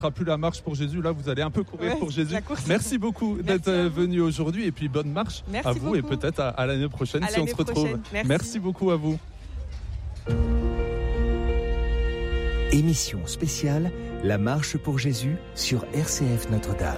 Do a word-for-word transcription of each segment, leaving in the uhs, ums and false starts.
sera plus la marche pour Jésus, là vous allez un peu courir ouais, pour Jésus. Merci beaucoup Merci d'être venu aujourd'hui et puis bonne marche Merci à vous beaucoup. et peut-être à, à l'année prochaine à si l'année on se retrouve. Merci. Merci beaucoup à vous. Émission spéciale, la marche pour Jésus sur R C F Notre-Dame.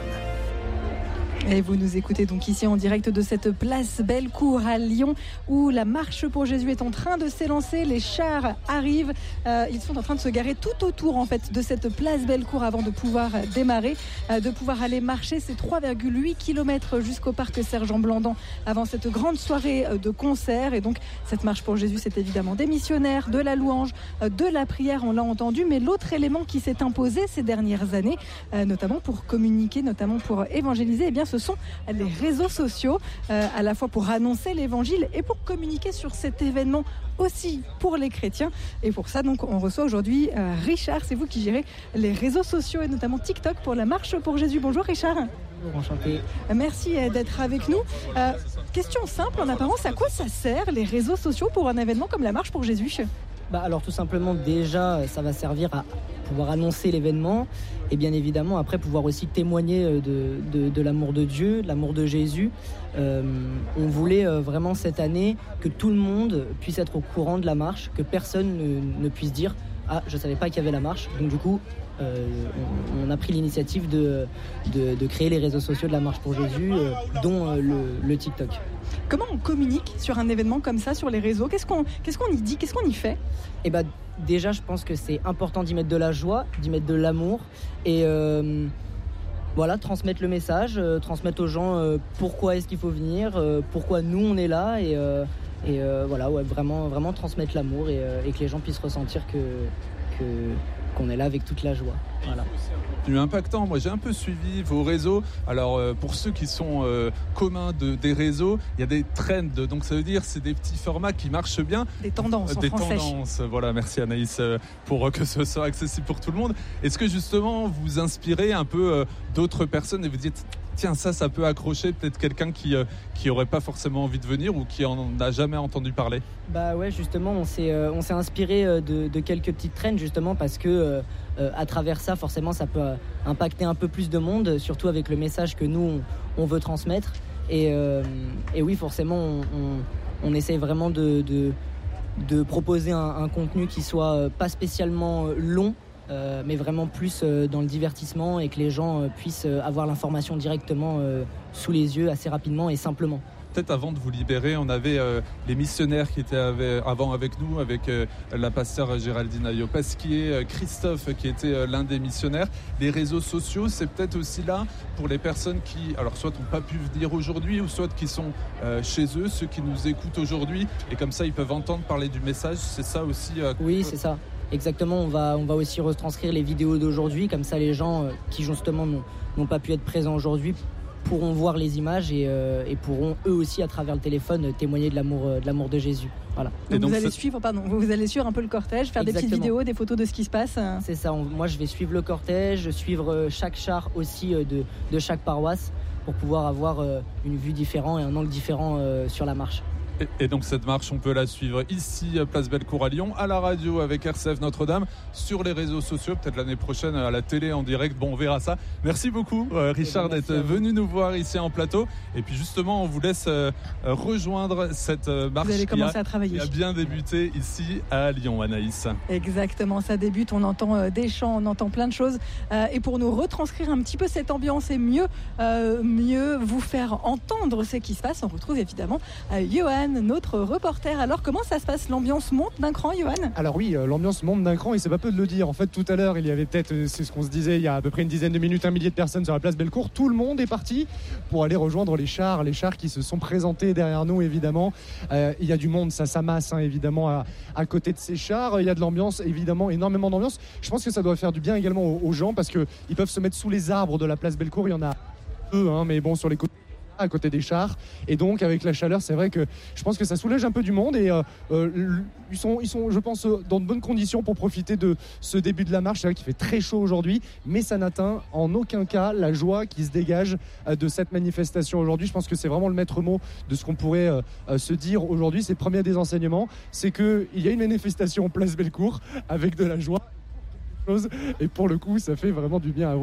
Et vous nous écoutez donc ici en direct de cette place Bellecour à Lyon où la marche pour Jésus est en train de s'élancer. Les chars arrivent, euh, ils sont en train de se garer tout autour en fait de cette place Bellecour avant de pouvoir démarrer, euh, de pouvoir aller marcher ces trois virgule huit kilomètres jusqu'au parc Sergent Blandan avant cette grande soirée de concert. Et donc cette marche pour Jésus, c'est évidemment des missionnaires, de la louange, de la prière, on l'a entendu, mais l'autre élément qui s'est imposé ces dernières années, euh, notamment pour communiquer, notamment pour évangéliser, eh bien ce sont les réseaux sociaux, euh, à la fois pour annoncer l'évangile et pour communiquer sur cet événement aussi pour les chrétiens. Et pour ça, donc, on reçoit aujourd'hui euh, Richard. C'est vous qui gérez les réseaux sociaux et notamment TikTok pour la marche pour Jésus. Bonjour Richard. Bonjour, enchanté. Merci euh, d'être avec nous. Euh, question simple en apparence, à quoi ça sert les réseaux sociaux pour un événement comme la marche pour Jésus ? Bah alors tout simplement déjà ça va servir à pouvoir annoncer l'événement et bien évidemment après pouvoir aussi témoigner de, de, de l'amour de Dieu, de l'amour de Jésus. Euh, on voulait vraiment cette année que tout le monde puisse être au courant de la marche, que personne ne, ne puisse dire « Ah, je ne savais pas qu'il y avait la marche ». Donc du coup, euh, on, on a pris l'initiative de, de, de créer les réseaux sociaux de la marche pour Jésus, euh, dont euh, le, le TikTok. Comment on communique sur un événement comme ça sur les réseaux ? Qu'est-ce qu'on, qu'est-ce qu'on y dit ? Qu'est-ce qu'on y fait ? Eh ben, déjà, je pense que c'est important d'y mettre de la joie, d'y mettre de l'amour et euh, voilà, transmettre le message, euh, transmettre aux gens euh, pourquoi est-ce qu'il faut venir, euh, pourquoi nous on est là et, euh, et euh, voilà, ouais, vraiment, vraiment transmettre l'amour et, euh, et que les gens puissent ressentir que, que, qu'on est là avec toute la joie. Voilà. Du impactant, moi j'ai un peu suivi vos réseaux. Alors euh, pour ceux qui sont euh, communs de, des réseaux, il y a des trends, donc ça veut dire c'est des petits formats qui marchent bien. Des tendances en des français. tendances, voilà, merci Anaïs euh, pour euh, que ce soit accessible pour tout le monde. Est-ce que justement vous inspirez un peu euh, d'autres personnes et vous dites tiens ça, ça peut accrocher peut-être quelqu'un qui euh, qui aurait pas forcément envie de venir ou qui en a jamais entendu parler? Bah ouais, justement, on s'est euh, on s'est inspiré euh, de, de quelques petites trends justement parce que euh, euh, à travers ça, forcément, ça peut euh, impacter un peu plus de monde, surtout avec le message que nous on, on veut transmettre. Et, euh, et oui, forcément, on, on, on essaye vraiment de de, de proposer un, un contenu qui soit euh, pas spécialement long. Euh, mais vraiment plus euh, dans le divertissement et que les gens euh, puissent euh, avoir l'information directement euh, sous les yeux assez rapidement et simplement. Peut-être avant de vous libérer, on avait euh, les missionnaires qui étaient avec, avant avec nous, avec euh, la pasteure Géraldine Ayopasquier, euh, Christophe qui était euh, l'un des missionnaires. Les réseaux sociaux, c'est peut-être aussi là pour les personnes qui, alors soit n'ont pas pu venir aujourd'hui ou soit qui sont euh, chez eux, ceux qui nous écoutent aujourd'hui et comme ça ils peuvent entendre parler du message. C'est ça aussi euh, Oui, c'est ça. Exactement, on va, on va aussi retranscrire les vidéos d'aujourd'hui, comme ça les gens euh, qui justement n'ont, n'ont pas pu être présents aujourd'hui pourront voir les images et, euh, et pourront eux aussi à travers le téléphone témoigner de l'amour, euh, de l'amour de Jésus. Voilà. Donc, donc vous allez c'est... suivre, pardon, vous allez suivre un peu le cortège, faire Exactement. des petites vidéos, des photos de ce qui se passe. C'est ça, on, moi je vais suivre le cortège, suivre chaque char aussi euh, de, de chaque paroisse pour pouvoir avoir euh, une vue différente et un angle différent euh, sur la marche. Et donc cette marche, on peut la suivre ici, place Bellecour à Lyon, à la radio avec R C F Notre-Dame, sur les réseaux sociaux, peut-être l'année prochaine à la télé en direct. Bon, on verra ça. Merci beaucoup, euh, Richard, bien, d'être venu nous voir ici en plateau. Et puis justement, on vous laisse euh, rejoindre cette euh, marche vous allez commencer qui, a, à travailler. qui a bien débuté ici à Lyon, Anaïs. Exactement, ça débute. On entend euh, des chants, on entend plein de choses. Euh, et pour nous retranscrire un petit peu cette ambiance et mieux, euh, mieux vous faire entendre ce qui se passe, on retrouve évidemment euh, Johan, notre reporter. Alors comment ça se passe ? L'ambiance monte d'un cran, Johan ? Alors oui, euh, l'ambiance monte d'un cran et c'est pas peu de le dire. En fait, tout à l'heure, il y avait peut-être, euh, c'est ce qu'on se disait, il y a à peu près une dizaine de minutes, un millier de personnes sur la place Bellecour. Tout le monde est parti pour aller rejoindre les chars, les chars qui se sont présentés derrière nous, évidemment. Euh, il y a du monde, ça s'amasse, hein, évidemment, à, à côté de ces chars. Il y a de l'ambiance, évidemment, énormément d'ambiance. Je pense que ça doit faire du bien également aux, aux gens parce qu'ils peuvent se mettre sous les arbres de la place Bellecour. Il y en a peu, hein, mais bon, sur les côtés, à côté des chars, et donc avec la chaleur, c'est vrai que je pense que ça soulage un peu du monde et euh, euh, ils sont, ils sont, je pense, dans de bonnes conditions pour profiter de ce début de la marche. C'est vrai qu'il fait très chaud aujourd'hui, mais ça n'atteint en aucun cas la joie qui se dégage euh, de cette manifestation aujourd'hui. Je pense que c'est vraiment le maître mot de ce qu'on pourrait euh, euh, se dire aujourd'hui. C'est le premier des enseignements, c'est qu'il y a une manifestation en place Bellecour avec de la joie. chose. Et pour le coup, ça fait vraiment du bien à voir.